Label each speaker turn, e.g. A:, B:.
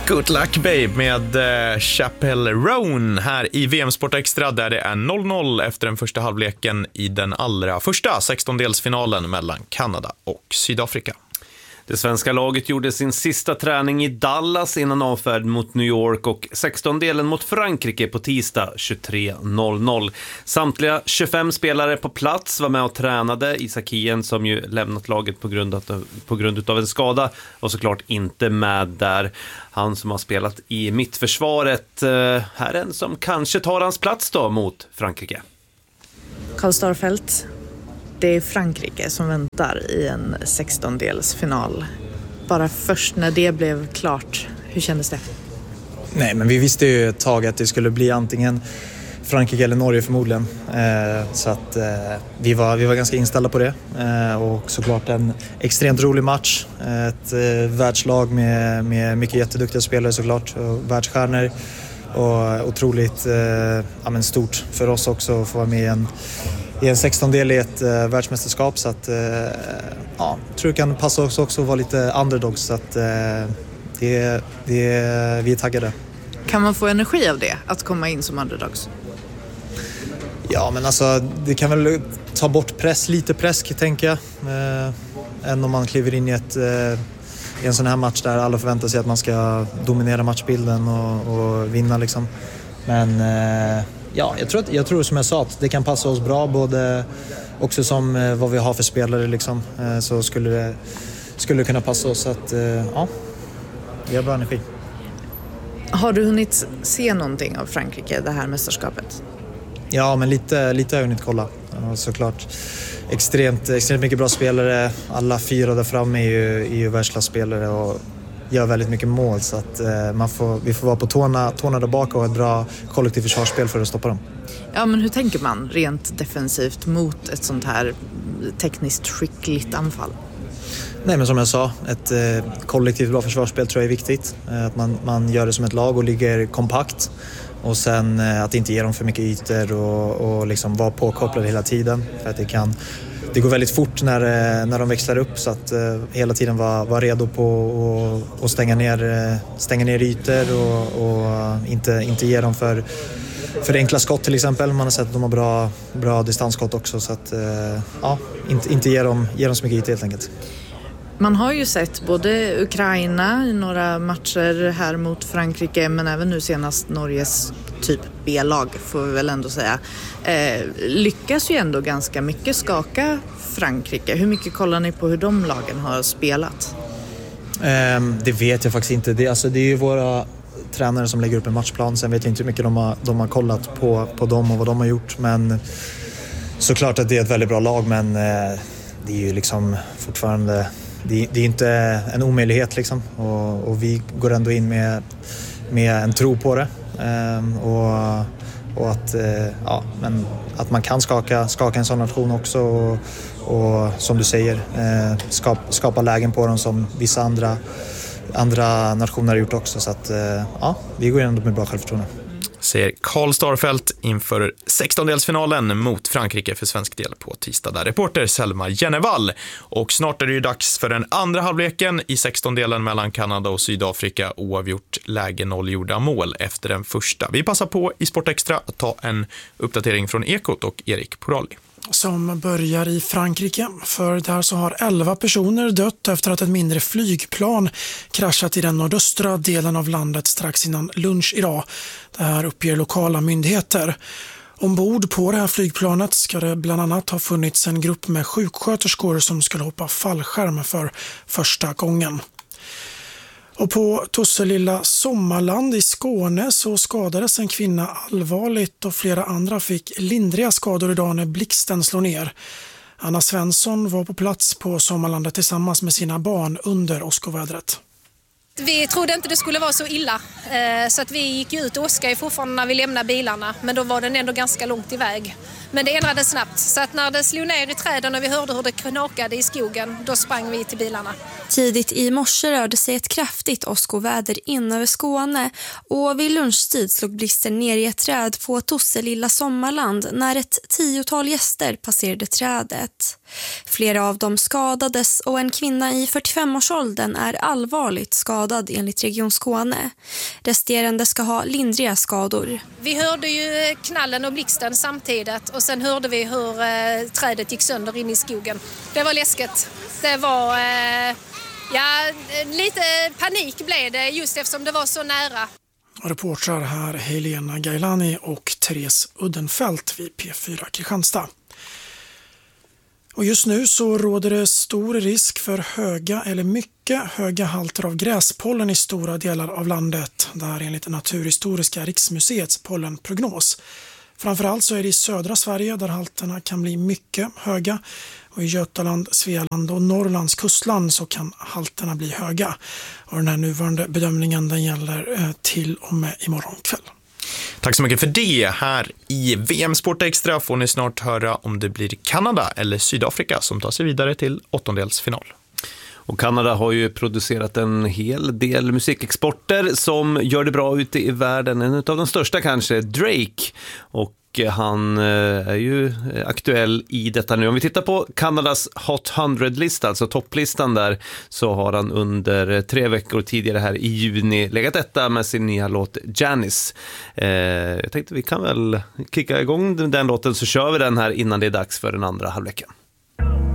A: Good Luck Babe med Chappell Roan här i VM-sport extra där det är 0-0 efter den första halvleken i den allra första 16-delsfinalen mellan Kanada och Sydafrika.
B: Det svenska laget gjorde sin sista träning i Dallas innan avfärd mot New York och 16-delen mot Frankrike på tisdag 23.00. Samtliga 25 spelare på plats var med och tränade. Isak Hien, som ju lämnat laget på grund av en skada, var såklart inte med där. Han som har spelat i mittförsvaret, här är en som kanske tar hans plats då mot Frankrike.
C: Karl Starfelt. Det är Frankrike som väntar i en 16-delsfinal. Bara först när det blev klart, hur kändes det?
D: Nej, men vi visste ju ett tag att det skulle bli antingen Frankrike eller Norge förmodligen. Så att vi var ganska inställda på det. Och såklart en extremt rolig match. Ett världslag med mycket jätteduktiga spelare såklart. Och världsstjärnor. Och otroligt stort för oss också att få vara med i en 16-del i ett världsmästerskap, så att jag tror det kan passa oss också att vara lite underdogs, så att vi är taggade.
C: Kan man få energi av det, att komma in som underdogs?
D: Ja, men alltså det kan väl ta bort lite press tänker jag, än om man kliver in i en sån här match där alla förväntar sig att man ska dominera matchbilden och vinna liksom. Men jag tror som jag sa att det kan passa oss bra, både också som vad vi har för spelare liksom, så skulle det kunna passa oss, att vi har bra energi.
C: Har du hunnit se någonting av Frankrike, det här mästerskapet?
D: Ja, men lite har jag hunnit kolla. Såklart extremt mycket bra spelare. Alla 4 där framme är ju världsklasspelare och gör väldigt mycket mål, så att vi får vara på tårna där bak och ha ett bra kollektivt försvarsspel för att stoppa dem.
C: Ja, men hur tänker man rent defensivt mot ett sånt här tekniskt skickligt anfall?
D: Nej, men som jag sa, ett kollektivt bra försvarsspel tror jag är viktigt. Att man gör det som ett lag och ligger kompakt. Och sen att inte ge dem för mycket ytor och liksom vara påkopplade hela tiden. För att det går väldigt fort när de växlar upp, så att hela tiden vara redo på att stänga ner ytor och inte ge dem för enkla skott till exempel. Man har sett att de har bra distansskott också, så att inte ge dem så mycket ytor helt enkelt.
C: Man har ju sett både Ukraina i några matcher här mot Frankrike, men även nu senast Norges typ B-lag får vi väl ändå säga. Lyckas ju ändå ganska mycket skaka Frankrike. Hur mycket kollar ni på hur de lagen har spelat?
D: Det vet jag faktiskt inte. Det är ju våra tränare som lägger upp en matchplan. Sen vet jag inte hur mycket de har kollat på dem och vad de har gjort. Men såklart att det är ett väldigt bra lag, men det är ju liksom fortfarande... Det är inte en omöjlighet liksom, och vi går ändå in med en tro på det, och att man kan skaka en sån nation också, och som du säger skapa lägen på dem som vissa andra nationer har gjort också, så att vi går ändå med bra självförtroende.
A: Säger Karl Starfelt inför 16-delsfinalen mot Frankrike för svensk del på tisdag, där reporter Selma Jennevall. Och snart är det ju dags för den andra halvleken i 16-delen mellan Kanada och Sydafrika, oavgjort läge 0 gjorda mål efter den första. Vi passar på i Sport Extra att ta en uppdatering från Ekot och Erik Poralli.
E: Som börjar i Frankrike, för där så har 11 personer dött efter att ett mindre flygplan kraschat i den nordöstra delen av landet strax innan lunch idag. Det här uppger lokala myndigheter. Ombord på det här flygplanet ska det bland annat ha funnits en grupp med sjuksköterskor som skulle hoppa fallskärm för första gången. Och på Tosselilla Sommarland i Skåne så skadades en kvinna allvarligt och flera andra fick lindriga skador idag när blixten slår ner. Anna Svensson var på plats på Sommarlandet tillsammans med sina barn under åskovädret.
F: Vi trodde inte det skulle vara så illa, så att vi gick ut och åskade fortfarande när vi lämnade bilarna, men då var den ändå ganska långt iväg. Men det ändrades snabbt, så att när det slog ner i träden och vi hörde hur det knakade i skogen, då sprang vi till bilarna.
G: Tidigt i morse rörde sig ett kraftigt åskoväder in över Skåne och vid lunchtid slog blixten ner i ett träd på Tosselilla Sommarland när ett 10-tal gäster passerade trädet. Flera av dem skadades och en kvinna i 45-årsåldern är allvarligt skadad enligt Region Skåne. Resterande ska ha lindriga skador.
F: Vi hörde ju knallen och blixten samtidigt och sen hörde vi hur trädet gick sönder in i skogen. Det var läskigt. Det var lite panik blev det just eftersom det var så nära.
E: Reportrar här Helena Gailani och Therese Uddenfelt vid P4 Kristianstad. Och just nu så råder det stor risk för höga eller mycket höga halter av gräspollen i stora delar av landet. Det här enligt Naturhistoriska riksmuseets pollenprognos. Framförallt så är det i södra Sverige där halterna kan bli mycket höga. Och i Götaland, Svealand och Norrlands kustland så kan halterna bli höga. Och den här nuvarande bedömningen den gäller till och med imorgon kväll.
A: Tack så mycket för det. Här i VM Sport Extra får ni snart höra om det blir Kanada eller Sydafrika som tar sig vidare till åttondelsfinal.
B: Och Kanada har ju producerat en hel del musikexporter som gör det bra ute i världen. En av de största kanske, Drake. Och han är ju aktuell i detta nu. Om vi tittar på Kanadas Hot 100-lista, alltså topplistan där, så har han under 3 veckor tidigare här i juni legat etta med sin nya låt Janice. Jag tänkte vi kan väl kicka igång den låten så kör vi den här innan det är dags för den andra halvleken.